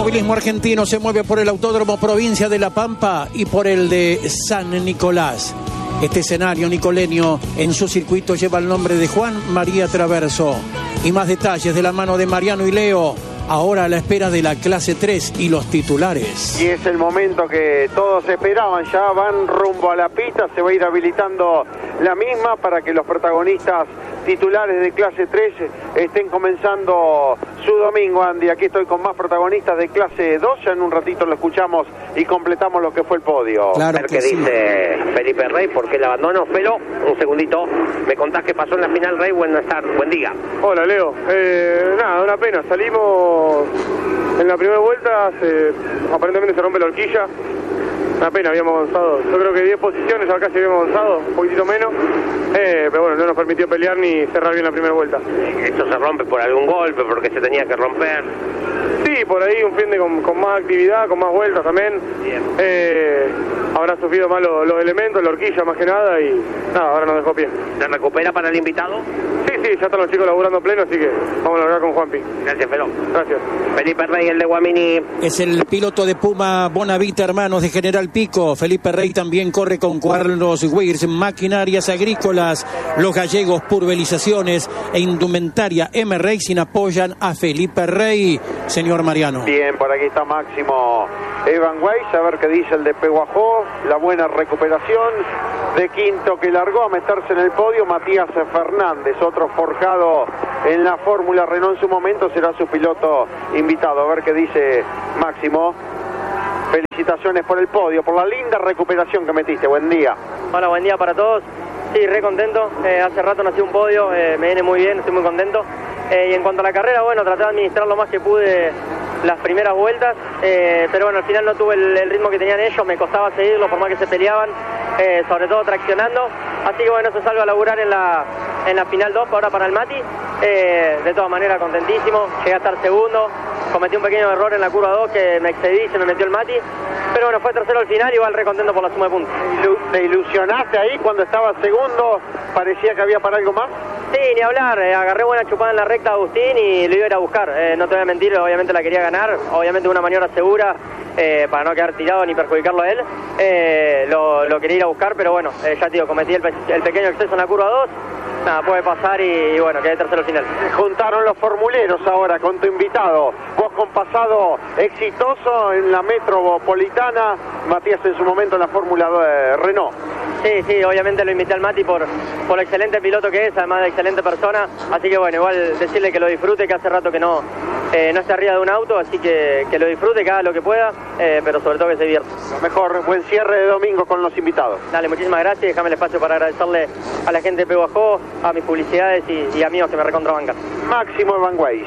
automovilismo argentino se mueve por el Autódromo Provincia de La Pampa y por el de San Nicolás. Este escenario nicoleño en su circuito lleva el nombre de Juan María Traverso. Y más detalles de la mano de Mariano y Leo, ahora a la espera de la clase 3 y los titulares. Y es el momento que todos esperaban, ya van rumbo a la pista, se va a ir habilitando la misma para que los protagonistas titulares de clase 3 estén comenzando su domingo, Andy. Aquí estoy con más protagonistas de clase 2, ya en un ratito lo escuchamos y completamos lo que fue el podio. Claro, a ver qué dice Felipe Rey, porque el abandono. Felo, un segundito, me contás qué pasó en la final, Rey. Buen día. Hola, Leo. Nada, una pena, salimos en la primera vuelta, aparentemente se rompe la horquilla. Una pena, habíamos avanzado, yo creo que 10 posiciones, acá sí habíamos avanzado, un poquitito menos, pero bueno, no nos permitió pelear ni cerrar bien la primera vuelta. ¿Esto se rompe por algún golpe, porque se tenía que romper? Sí, por ahí un fin de con más actividad, con más vueltas también. Habrá sufrido más los elementos, la horquilla más que nada, y nada, ahora nos dejó pie. ¿Se recupera para el invitado? Sí, ya están los chicos laburando pleno, así que vamos a largar con Juanpi. Gracias, Felo. Gracias. Felipe Rey, el de Guamini. Es el piloto de Puma Bonavita, hermanos de General Pico. Felipe Rey también corre con Carlos Weirs, Maquinarias Agrícolas. Los gallegos, Pulverizaciones e Indumentaria M Racing apoyan a Felipe Rey. Señor Mariano. Bien, por aquí está Máximo Evan Weiss, a ver qué dice el de Peguajó. La buena recuperación. De quinto que largó a meterse en el podio, Matías Fernández, otro forjado en la Fórmula Renault en su momento, será su piloto invitado. A ver qué dice Máximo. Felicitaciones por el podio, por la linda recuperación que metiste. Buen día. Hola, buen día para todos. Sí, re contento. Hace rato no hacía un podio, me viene muy bien, estoy muy contento. Y en cuanto a la carrera, bueno, traté de administrar lo más que pude las primeras vueltas, pero bueno, al final no tuve el ritmo que tenían ellos, me costaba seguirlo por más que se peleaban, sobre todo traccionando. Así que bueno, eso salgo a laburar en la final 2, ahora para el Mati. De todas maneras, contentísimo, llegué a estar segundo. Cometí un pequeño error en la curva 2 que me excedí, se me metió el Mati, pero bueno, fue tercero al final, igual re contento por la suma de puntos. ¿Te ilusionaste ahí cuando estabas segundo? ¿Parecía que había para algo más? Sí, ni hablar, agarré buena chupada en la recta a Agustín y lo iba a ir a buscar, no te voy a mentir, obviamente la quería ganar, obviamente una maniobra segura para no quedar tirado ni perjudicarlo a él, lo quería ir a buscar, pero bueno, ya te digo, cometí el pequeño exceso en la curva 2, nada, puede pasar y bueno, quedé tercero al final. Juntaron los formuleros ahora con tu invitado, vos con pasado exitoso en la metropolitana, Matías en su momento en la Fórmula Renault. Sí, obviamente lo invité al Mati por el excelente piloto que es, además de excelente persona, así que bueno, igual decirle que lo disfrute, que hace rato que no esté arriba de un auto, así que lo disfrute, que haga lo que pueda, pero sobre todo que se divierta. Lo mejor, buen cierre de domingo con los invitados. Dale, muchísimas gracias, déjame el espacio para agradecerle a la gente de Peguajó, a mis publicidades y amigos que me recontrabancan. Máximo Evan Weiss.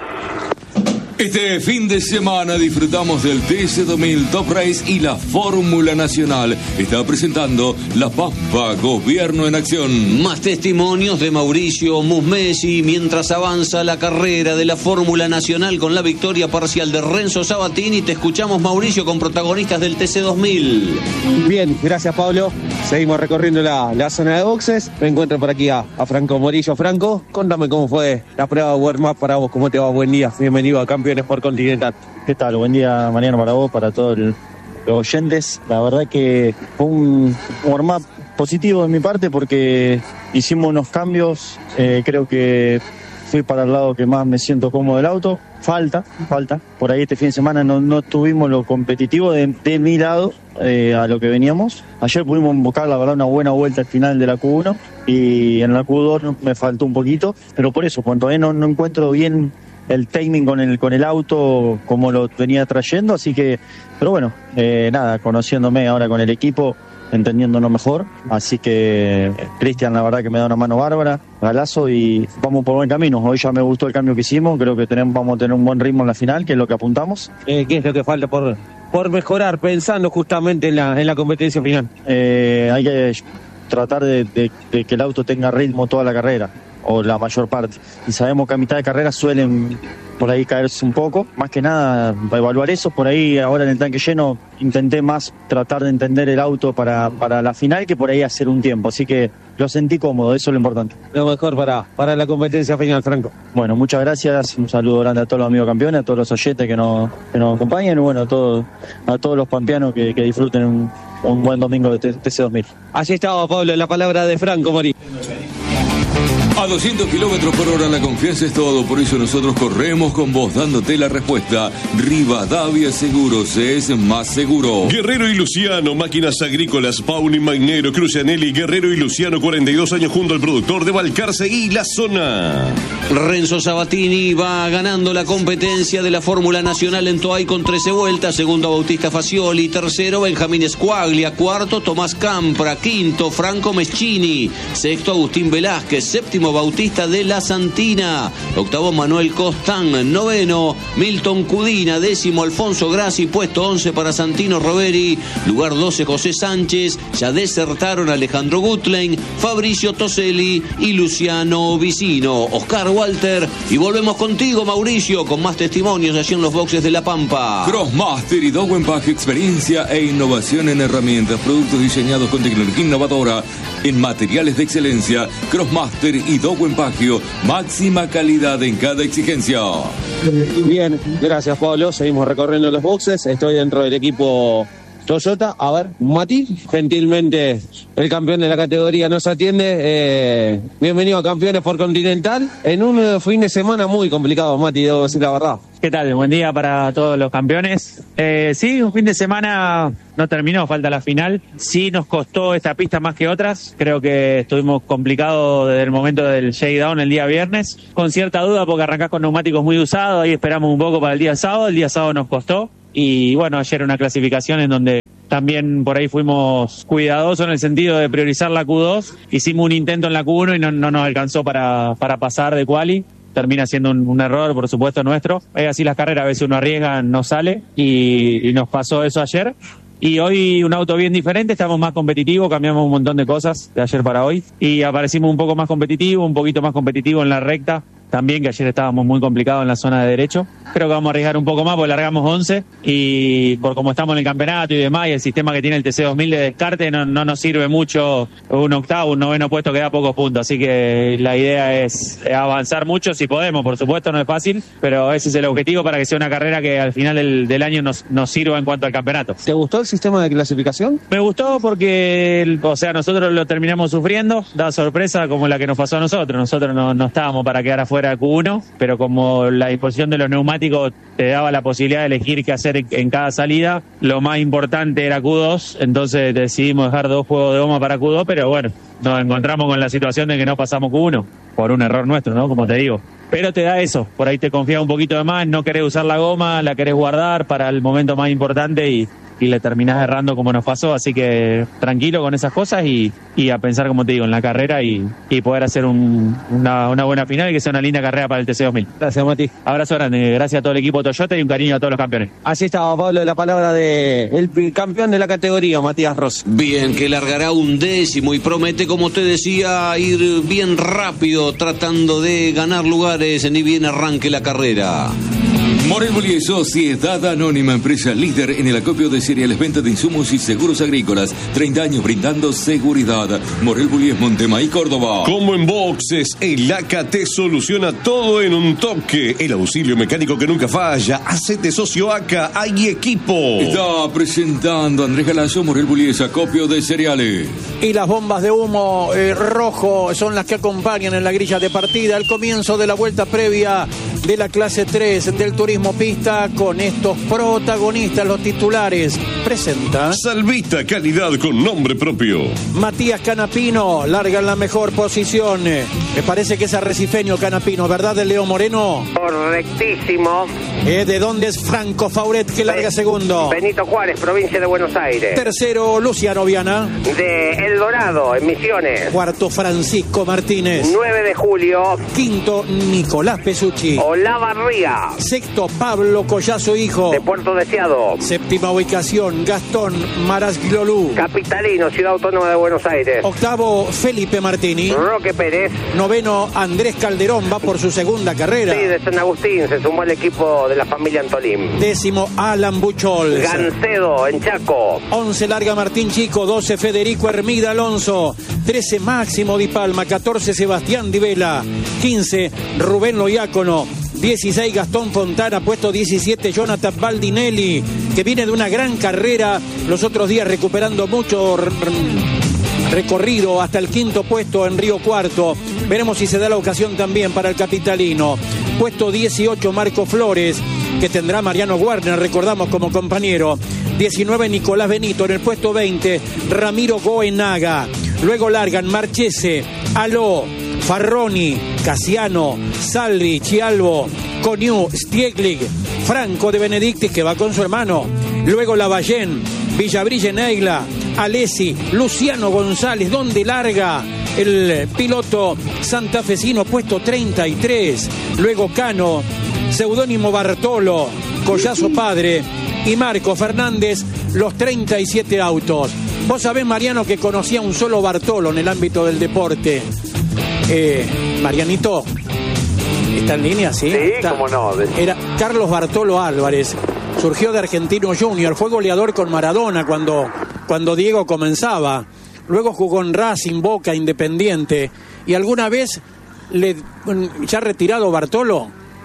Este fin de semana disfrutamos del TC2000 Top Race y la Fórmula Nacional. Está presentando La Pampa, Gobierno en Acción. Más testimonios de Mauricio Musmesi mientras avanza la carrera de la Fórmula Nacional con la victoria parcial de Renzo Sabatini. Te escuchamos, Mauricio, con protagonistas del TC2000. Bien, gracias, Pablo. Seguimos recorriendo la zona de boxes. Me encuentro por aquí a Franco Morillo. Franco, contame cómo fue la prueba de warm-up para vos. ¿Cómo te va? Buen día. Bienvenido a Campeones por Continental. ¿Qué tal? Buen día, Mariano, para vos, para todos los oyentes. La verdad que fue un warm-up positivo de mi parte porque hicimos unos cambios. Creo que fui para el lado que más me siento cómodo del auto. Falta. Por ahí este fin de semana no tuvimos lo competitivo de mi lado a lo que veníamos. Ayer pudimos buscar, la verdad, una buena vuelta al final de la Q1 y en la Q2 me faltó un poquito, pero por eso, cuando todavía no encuentro bien el timing con el auto como lo venía trayendo, así que, pero bueno, nada, conociéndome ahora con el equipo, entendiéndonos mejor, así que Cristian, la verdad que me da una mano bárbara, galazo, y vamos por buen camino. Hoy ya me gustó el cambio que hicimos, creo que vamos a tener un buen ritmo en la final, que es lo que apuntamos. ¿Qué es lo que falta por mejorar, pensando justamente en la competencia final? Hay que tratar de que el auto tenga ritmo toda la carrera. o la mayor parte. Y sabemos que a mitad de carrera suelen por ahí caerse un poco. Más que nada, para evaluar eso, por ahí ahora en el tanque lleno intenté más tratar de entender el auto para la final que por ahí hacer un tiempo. Así que lo sentí cómodo, eso es lo importante. Lo mejor para la competencia final, Franco. Bueno, muchas gracias. Un saludo grande a todos los amigos campeones, a todos los oyentes que nos acompañan y bueno, a todos los pampeanos que disfruten un buen domingo de TC2000. Allí estaba, Pablo, la palabra de Franco Morí. A 200 kilómetros por hora la confianza es todo, por eso nosotros corremos con vos dándote la respuesta. Rivadavia Seguros es más seguro. Guerrero y Luciano, máquinas agrícolas, Pauni, Magnero, Crucianelli, Guerrero y Luciano, 42 años junto al productor de Balcarce y la zona. Renzo Sabatini va ganando la competencia de la Fórmula Nacional en Toay con 13 vueltas. Segundo, Bautista Facioli. Tercero, Benjamín Squaglia. Cuarto, Tomás Campra. Quinto, Franco Meschini. Sexto, Agustín Velázquez. Séptimo, Bautista de la Santina. Octavo, Manuel Costán. Noveno, Milton Cudina. Décimo, Alfonso Grassi. Puesto 11 para Santino Roveri. Lugar 12, José Sánchez. Ya desertaron Alejandro Gutlein, Fabricio Toselli y Luciano Vicino. Oscar Walter. Y volvemos contigo, Mauricio, con más testimonios allí en los boxes de La Pampa. Crossmaster y Dowen Pack, experiencia e innovación en herramientas, productos diseñados con tecnología innovadora en materiales de excelencia. Crossmaster y Dowen Pagio, máxima calidad en cada exigencia. Bien, gracias, Pablo. Seguimos recorriendo los boxes. Estoy dentro del equipo Toyota. A ver, Mati, gentilmente el campeón de la categoría nos atiende. Bienvenido a Campeones por Continental. En un fin de semana muy complicado, Mati, debo decir la verdad. ¿Qué tal? Buen día para todos los campeones. Sí, un fin de semana no terminó, falta la final. Sí nos costó esta pista más que otras. Creo que estuvimos complicados desde el momento del shakedown el día viernes. Con cierta duda porque arrancás con neumáticos muy usados. Ahí esperamos un poco para el día sábado. El día sábado nos costó. Y bueno, ayer una clasificación en donde también por ahí fuimos cuidadosos en el sentido de priorizar la Q2. Hicimos un intento en la Q1 y no nos alcanzó para pasar de quali. Termina siendo un error, por supuesto, nuestro. Es así las carreras, a veces uno arriesga, no sale, y nos pasó eso ayer. Y hoy un auto bien diferente, estamos más competitivos, cambiamos un montón de cosas de ayer para hoy. Y aparecimos un poco más competitivos, un poquito más competitivos en la recta. También, que ayer estábamos muy complicados en la zona de derecho. Creo que vamos a arriesgar un poco más porque largamos 11 y por como estamos en el campeonato y demás, y el sistema que tiene el TC2000 de descarte no nos sirve mucho un octavo, un noveno puesto que da pocos puntos. Así que la idea es avanzar mucho si podemos, por supuesto no es fácil, pero ese es el objetivo para que sea una carrera que al final del año nos sirva en cuanto al campeonato. ¿Te gustó el sistema de clasificación? Me gustó porque, nosotros lo terminamos sufriendo, da sorpresa como la que nos pasó a nosotros. Nosotros no estábamos para quedar afuera de Q1, pero como la disposición de los neumáticos te daba la posibilidad de elegir qué hacer en cada salida, lo más importante era Q2, entonces decidimos dejar 2 juegos de goma para Q2, pero bueno, nos encontramos con la situación de que no pasamos Q1, por un error nuestro, ¿no? Como te digo. Pero te da eso, por ahí te confías un poquito de más, no querés usar la goma, la querés guardar para el momento más importante y le terminás errando como nos pasó, así que tranquilo con esas cosas y a pensar, como te digo, en la carrera y poder hacer una buena final y que sea una linda carrera para el TC2000. Gracias, Mati. Abrazo grande, gracias a todo el equipo Toyota y un cariño a todos los campeones. Así estaba, Pablo, la palabra del campeón de la categoría, Matías Rossi. Bien, que largará un 10º y promete, como te decía, ir bien rápido tratando de ganar lugares ni bien arranque la carrera. Morel Bullies, Sociedad Anónima, empresa líder en el acopio de cereales, venta de insumos y seguros agrícolas. 30 años brindando seguridad. Morel Bullies, Montemaí, Córdoba. Como en boxes, el ACA te soluciona todo en un toque. El auxilio mecánico que nunca falla. Hacete socio ACA, hay equipo. Está presentando Andrés Galazo, Morel Bullies, acopio de cereales. Y las bombas de humo rojo son las que acompañan en la grilla de partida al comienzo de la vuelta previa de la clase 3 del turismo pista, con estos protagonistas, los titulares. Presenta Salvista, calidad con nombre propio. Matías Canapino larga en la mejor posición. Me parece que es arrecifeño Canapino, ¿verdad, de Leo Moreno? Correctísimo. ¿De dónde es Franco Fauret, que larga segundo? Benito Juárez, provincia de Buenos Aires. Tercero, Luciano Viana. De El Dorado, en Misiones. Cuarto, Francisco Martínez. 9 de julio. Quinto, Nicolás Pesucci. Olavarría. Sexto, Pablo Collazo Hijo. De Puerto Deseado. Séptima ubicación, Gastón Marasglolú. Capitalino, Ciudad Autónoma de Buenos Aires. Octavo, Felipe Martini. Roque Pérez. Noveno, Andrés Calderón, va por su segunda carrera. Sí, de San Agustín, se sumó al equipo de la familia Antolín. Décimo, Alan Buchol. Gancedo, en Chaco. 11, larga Martín Chico. 12, Federico Hermida Alonso. 13, Máximo Di Palma. 14, Sebastián Di Vela. 15, Rubén Loiácono. 16, Gastón Fontana. Puesto 17, Jonathan Baldinelli, que viene de una gran carrera los otros días, recuperando mucho recorrido hasta el quinto puesto en Río Cuarto. Veremos si se da la ocasión también para el capitalino. Puesto 18, Marco Flores, que tendrá Mariano Warner, recordamos, como compañero. 19, Nicolás Benito. En el puesto 20, Ramiro Goenaga. Luego largan Marchese, Aló, Farroni, Casiano, Salvi, Chialvo, Coniu, Stieglig, Franco de Benedictis, que va con su hermano. Luego Lavallén, Villabrille Neila, Alessi, Luciano González. ¿Dónde larga el piloto santafesino? Puesto 33. Luego Cano, Seudónimo Bartolo, Collazo Padre y Marco Fernández, los 37 autos. Vos sabés, Mariano, que conocía un solo Bartolo en el ámbito del deporte. Marianito, ¿está en línea? Sí, cómo no. Era Carlos Bartolo Álvarez. Surgió de Argentino Junior, fue goleador con Maradona cuando Diego comenzaba. Luego jugó en Racing, Boca, Independiente. Y alguna vez, ya retirado Bartolo,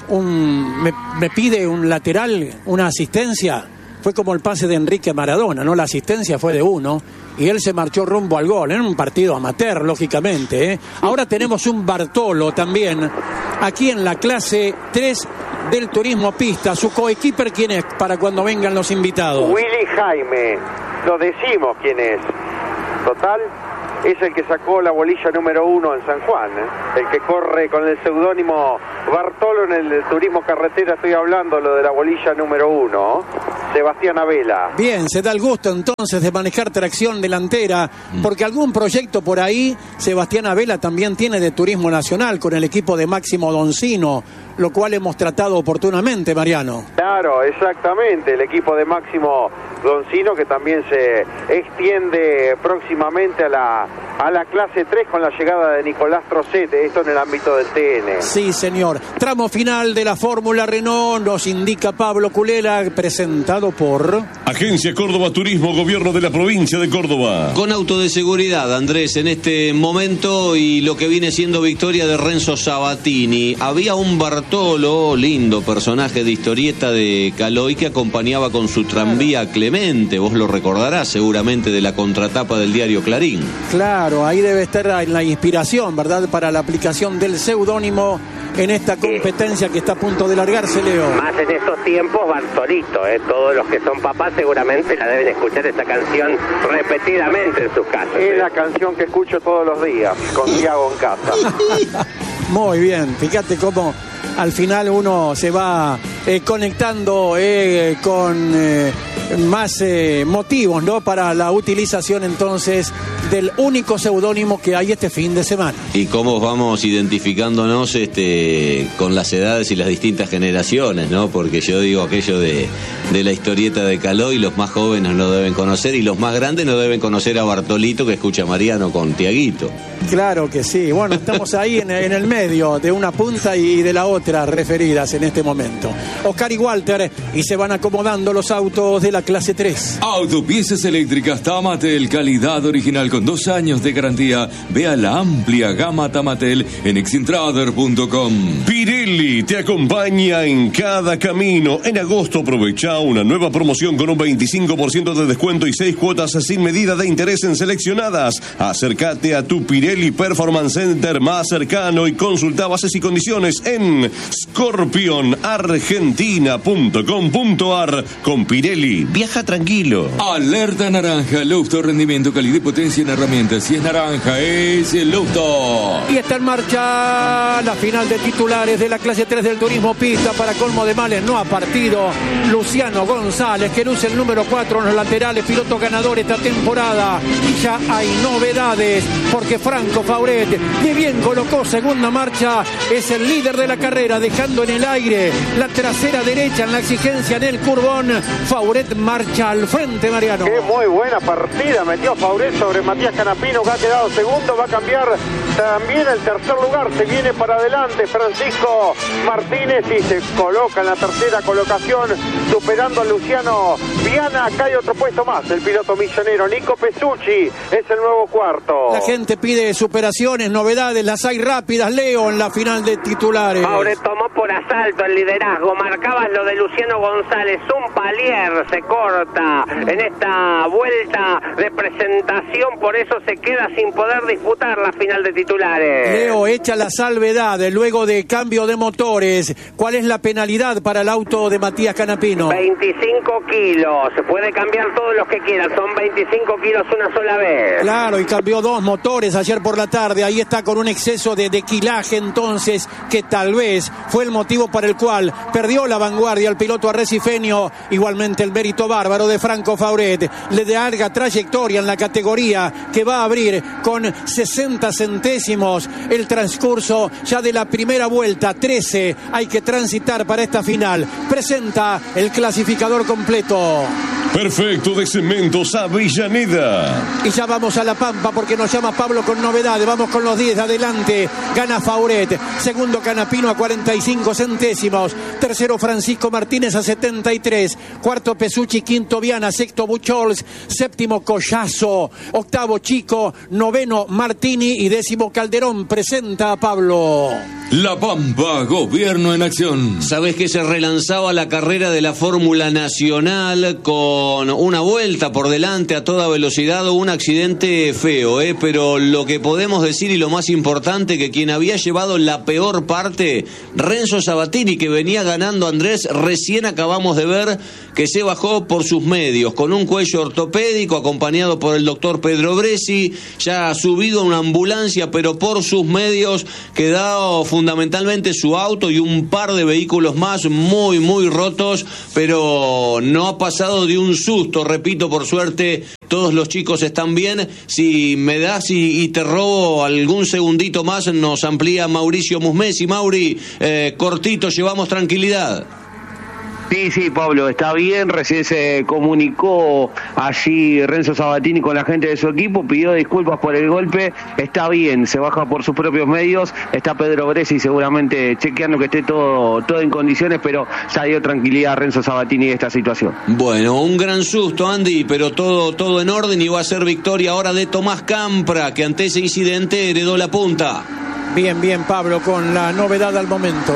me pide un lateral, una asistencia. Fue como el pase de Enrique Maradona, ¿no? La asistencia fue de uno y él se marchó rumbo al gol, en un partido amateur, lógicamente, ¿eh? Ahora tenemos un Bartolo también, aquí en la clase 3 del turismo pista. ¿Su coequiper quién es para cuando vengan los invitados? Willy Jaime, lo decimos quién es. Total, es el que sacó la bolilla número 1 en San Juan, ¿eh? El que corre con el seudónimo Bartolo en el turismo carretera, estoy hablando lo de la bolilla número 1, Sebastián Abela. Bien, se da el gusto entonces de manejar tracción delantera, porque algún proyecto por ahí Sebastián Abela también tiene de turismo nacional con el equipo de Máximo Doncino, lo cual hemos tratado oportunamente, Mariano. Claro, exactamente, el equipo de Máximo Doncino, que también se extiende próximamente a la clase 3 con la llegada de Nicolás Trocete, esto en el ámbito del TN. Sí, señor. Tramo final de la Fórmula Renault, nos indica Pablo Culela, presentado por Agencia Córdoba Turismo, Gobierno de la Provincia de Córdoba. Con auto de seguridad, Andrés, en este momento, y lo que viene siendo victoria de Renzo Sabatini. Había un Bartolo, lindo personaje de historieta de Caloi, que acompañaba con su tranvía a Clemente. Vos lo recordarás seguramente de la contratapa del diario Clarín. Claro, ahí debe estar la inspiración, ¿verdad?, para la aplicación del seudónimo en esta competencia que está a punto de largarse, Leo. Más en estos tiempos, Bartolito, todos los que son papás seguramente la deben escuchar esta canción repetidamente en sus casas. Es la canción que escucho todos los días con Thiago en casa. Muy bien, fíjate cómo al final uno se va conectando con más motivos, ¿no?, para la utilización entonces del único seudónimo que hay este fin de semana. Y cómo vamos identificándonos con las edades y las distintas generaciones, ¿no? Porque yo digo aquello de la historieta de Caloi, los más jóvenes no deben conocer y los más grandes no deben conocer a Bartolito, que escucha a Mariano con Tiaguito. Claro que sí. Bueno, estamos ahí en el medio de una punta y de la otra referidas en este momento. Oscar y Walter, y se van acomodando los autos de la clase 3. Autopiezas eléctricas Tamatel, calidad original con 2 años de garantía. Vea la amplia gama Tamatel en exintrader.com. Pirelli te acompaña en cada camino. En agosto aprovecha una nueva promoción con un 25% de descuento y 6 cuotas sin medida de interés en seleccionadas. Acércate a tu Pirelli Performance Center más cercano y consulta bases y condiciones en scorpionargentina.com.ar. Con Pirelli viaja tranquilo. Alerta naranja, Lufto, rendimiento, calidad y potencia en herramientas. Si es naranja, es el Lufto. Y está en marcha la final de titulares de la clase 3 del turismo pista. Para colmo de males, no ha partido Luciano González, que luce el número 4 en los laterales, piloto ganador esta temporada. Y ya hay novedades, porque Franco Fauret, que bien colocó segunda marcha, es el líder de la carrera, dejando en el aire la trasera derecha en la exigencia en el curbón. Fauret marcha al frente, Mariano. Qué muy buena partida metió Fauret sobre Matías Canapino, que ha quedado segundo. Va a cambiar también el tercer lugar. Se viene para adelante Francisco Martínez y se coloca en la tercera colocación, superando a Luciano Viana. Acá hay otro puesto más, el piloto millonero Nico Pesucci es el nuevo cuarto. La gente pide superaciones, novedades, las hay rápidas, Leo, en la final de titulares. Fauret tomó por asalto el liderazgo, marcabas lo de Luciano González, un palier se corta en esta vuelta de presentación, por eso se queda sin poder disputar la final de titulares. Leo, echa la salvedad luego de cambio de motores. ¿Cuál es la penalidad para el auto de Matías Canapino? 25 kilos, se puede cambiar todos los que quieran, son 25 kilos una sola vez. Claro, y cambió 2 motores ayer por la tarde, ahí está con un exceso de quilaje entonces, que tal vez fue el motivo para el cual perdió la vanguardia el piloto arrecifeño. Igualmente el mérito bárbaro de Franco Fauret, le da larga trayectoria en la categoría, que va a abrir con 60 centésimos el transcurso ya de la primera vuelta. 13 hay que transitar para esta final. Presenta el clasificador completo. Perfecto de Cementos Avellaneda. Y ya vamos a La Pampa, porque nos llama Pablo con novedades. Vamos con los 10 de adelante. Gana Fauret. Segundo Canapino a 45 centésimos. Tercero Francisco Martínez a 73. Cuarto Pesucci. Quinto Viana. Sexto Buchholz. Séptimo Collazo. Octavo Chico. Noveno Martini. Y décimo Calderón. Presenta a Pablo. La Pampa, gobierno en acción. Sabés que se relanzaba la carrera de la Fórmula Nacional con una vuelta por delante a toda velocidad, un accidente feo, pero lo que podemos decir y lo más importante, que quien había llevado la peor parte, Renzo Sabatini, que venía ganando Andrés, recién acabamos de ver que se bajó por sus medios, con un cuello ortopédico, acompañado por el doctor Pedro Bresi, ya subido a una ambulancia, pero por sus medios, quedado fundamentalmente su auto y un par de vehículos más muy, muy rotos, pero no ha pasado de un susto, repito, por suerte todos los chicos están bien. Si me das y te robo algún segundito más, nos amplía Mauricio Musmesi. Mauri, cortito, llevamos tranquilidad. Sí, Pablo, está bien. Recién se comunicó allí Renzo Sabatini con la gente de su equipo, pidió disculpas por el golpe, está bien, se baja por sus propios medios. Está Pedro Bresi seguramente chequeando que esté todo en condiciones, pero ya dio tranquilidad a Renzo Sabatini de esta situación. Bueno, un gran susto, Andy, pero todo en orden, y va a ser victoria ahora de Tomás Campra, que ante ese incidente heredó la punta. Bien, Pablo, con la novedad al momento.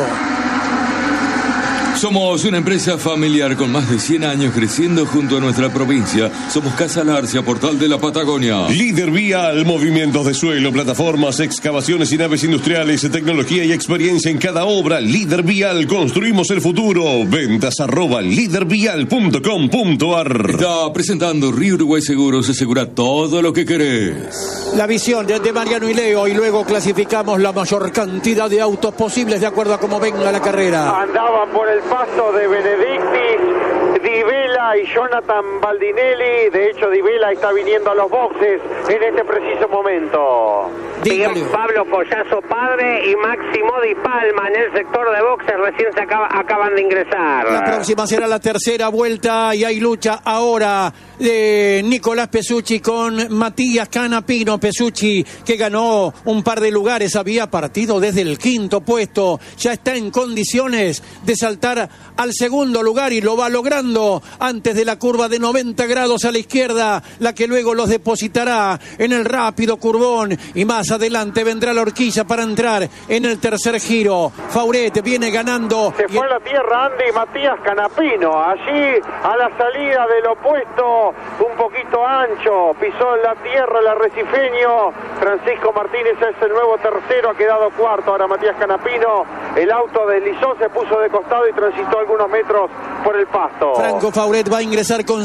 Somos una empresa familiar con más de 100 años creciendo junto a nuestra provincia. Somos Casa Larcia, portal de la Patagonia. Líder vial, movimientos de suelo, plataformas, excavaciones y naves industriales, tecnología y experiencia en cada obra. Líder vial, construimos el futuro. Ventas @lidervial.com.ar. Está presentando Río Uruguay Seguros, asegura todo lo que querés. La visión de Mariano y Leo, y luego clasificamos la mayor cantidad de autos posibles de acuerdo a cómo venga la carrera. Andaban por el paso de Benedictis, Di Vela y Jonathan Baldinelli. De hecho, Di Vela está viniendo a los boxes en este preciso momento. Bien, Pablo Collazo padre y Máximo Di Palma en el sector de boxes, recién se acaban de ingresar. La próxima será la tercera vuelta y hay lucha ahora de Nicolás Pesucci con Matías Canapino. Pesucci, que ganó un par de lugares, había partido desde el quinto puesto, ya está en condiciones de saltar al segundo lugar y lo va logrando antes de la curva de 90 grados a la izquierda, la que luego los depositará en el rápido curbón, y más más adelante vendrá la horquilla para entrar en el tercer giro. Fauret viene ganando. Se fue a la tierra, Andy, Matías Canapino. Allí, a la salida del opuesto, un poquito ancho. Pisó en la tierra el arrecifeño. Francisco Martínez es el nuevo tercero, ha quedado cuarto. Ahora Matías Canapino, el auto deslizó, se puso de costado y transitó algunos metros por el pasto. Franco Fauret va a ingresar con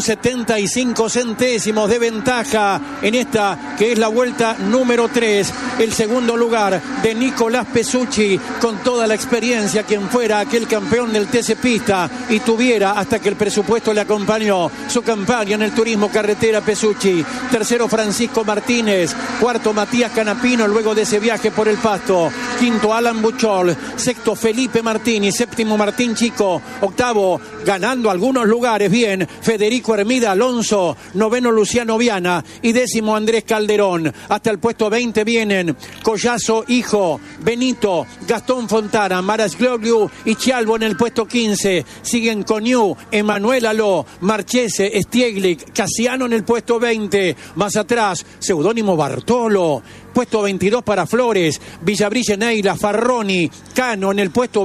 75 centésimos de ventaja en esta que es la vuelta número 3. El segundo lugar de Nicolás Pesucci, con toda la experiencia, quien fuera aquel campeón del TC Pista y tuviera, hasta que el presupuesto le acompañó, su campaña en el turismo carretera. Pesucci. Tercero Francisco Martínez. Cuarto Matías Canapino luego de ese viaje por el pasto. Quinto Alan Buchol. Sexto Felipe Martini. Séptimo Martín Chico. Octavo, ganando algunos lugares bien, Federico Hermida Alonso. Noveno Luciano Viana. Y décimo Andrés Calderón. Hasta el puesto 20 vienen Collazo Hijo, Benito, Gastón Fontana, Maras Glogliu y Chialvo en el puesto 15. Siguen Coniu, Emanuel Aló, Marchese, Stieglic, Casiano en el puesto 20. Más atrás, Seudónimo Bartolo. Puesto 22 para Flores, Villabrille Neila, Farroni, Cano en el puesto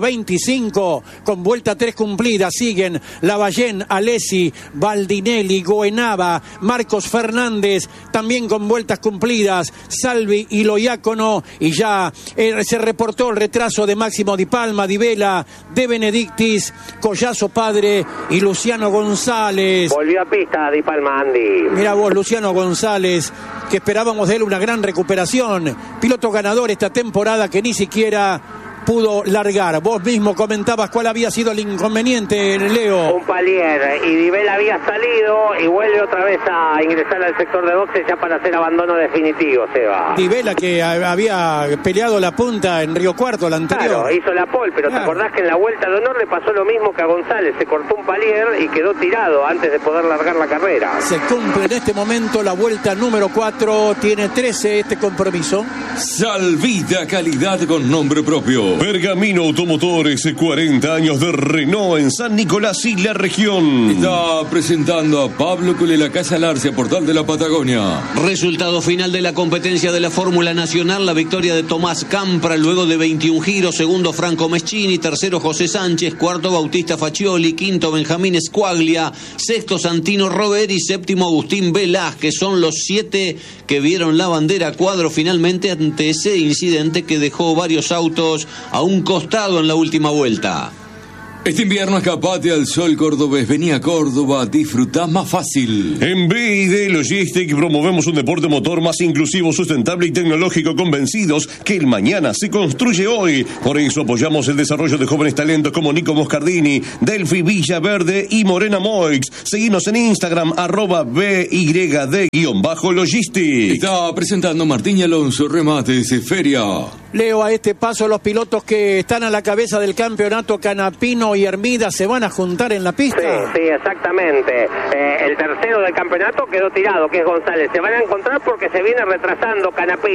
25, con vuelta 3 cumplida. Siguen Lavallén, Alessi, Baldinelli, Goenaba, Marcos Fernández, también con vueltas cumplidas, Salvi y Loiácono, y ya se reportó el retraso de Máximo Di Palma, Di Vela, De Benedictis, Collazo Padre y Luciano González. Volvió a pista Di Palma, Andy. Mira vos, Luciano González, que esperábamos de él una gran recuperación. Piloto ganador esta temporada que ni siquiera pudo largar. Vos mismo comentabas cuál había sido el inconveniente, Leo. Un palier, y Di Vela había salido y vuelve otra vez a ingresar al sector de boxes ya para hacer abandono definitivo, Seba. Di Vela, que había peleado la punta en Río Cuarto, la anterior. Claro, hizo la pole, pero claro. ¿Te acordás que en la vuelta de honor le pasó lo mismo que a González? Se cortó un palier y quedó tirado antes de poder largar la carrera. Se cumple en este momento la vuelta número 4, tiene 13 este compromiso. Salvida calidad con nombre propio. Pergamino Automotores, 40 años de Renault en San Nicolás y la región. Está presentando a Pablo Culela Casa Larcia, Portal de la Patagonia. Resultado final de la competencia de la Fórmula Nacional, la victoria de Tomás Campra luego de 21 giros, segundo Franco Meschini, tercero José Sánchez, cuarto Bautista Faccioli, quinto Benjamín Squaglia, sexto Santino Roveri, séptimo Agustín Velázquez. Son los 7 que vieron la bandera cuadro finalmente ante ese incidente que dejó varios autos a un costado en la última vuelta. Este invierno escapate al sol cordobés. Vení a Córdoba, disfrutá más fácil. En BID Logistic promovemos un deporte motor más inclusivo, sustentable y tecnológico, convencidos que el mañana se construye hoy. Por eso apoyamos el desarrollo de jóvenes talentos como Nico Moscardini, Delphi Villaverde y Morena Moix. Seguinos en Instagram, @BYD_Logistic. Está presentando Martín Alonso, Remates, Feria. Leo, a este paso los pilotos que están a la cabeza del campeonato, Canapino y Hermida, ¿se van a juntar en la pista? Sí, exactamente. El tercero del campeonato quedó tirado, que es González. Se van a encontrar porque se viene retrasando Canapino.